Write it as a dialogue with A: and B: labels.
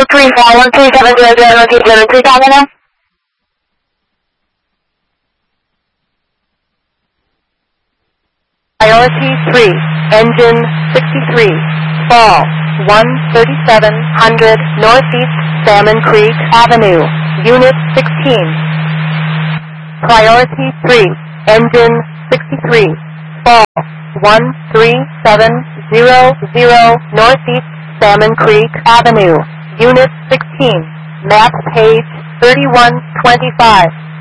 A: 13700, locate 73 Domino.
B: Priority 3, engine 63, fall 13700 Northeast Salmon Creek Avenue, Unit 16. Priority 3, engine 63, fall 13700 Northeast Salmon Creek Avenue, Unit 16, map page 3125.